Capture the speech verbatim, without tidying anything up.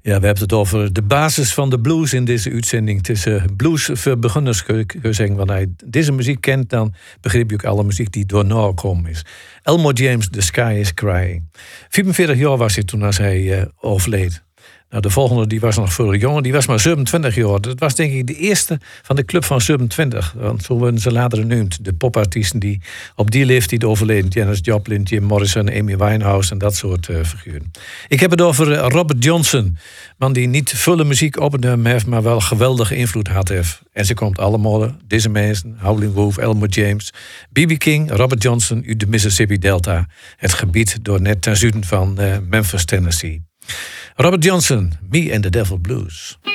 Ja, we hebben het over de basis van de blues in deze uitzending. Het is uh, blues voor beginners, kun je zeggen. Wanneer je deze muziek kent, dan begrijp je ook alle muziek die door na gekomen is. Elmore James, The Sky is Crying. vierenveertig jaar was hij toen als hij uh, overleed. Nou, de volgende die was nog veel jonger, die was maar zevenentwintig jaar. Dat was denk ik de eerste van de club van zevenentwintig. Want zo worden ze later genoemd. De popartiesten die op die leeftijd overleden. Janis Joplin, Jim Morrison, Amy Winehouse en dat soort uh, figuren. Ik heb het over uh, Robert Johnson. Man die niet volle muziek opgenomen heeft, maar wel geweldige invloed had heeft. En ze komt allemaal, deze mensen, Howlin' Wolf, Elmore James, B B King, Robert Johnson uit de Mississippi Delta. Het gebied door net ten zuiden van uh, Memphis, Tennessee. Robert Johnson, Me and the Devil Blues.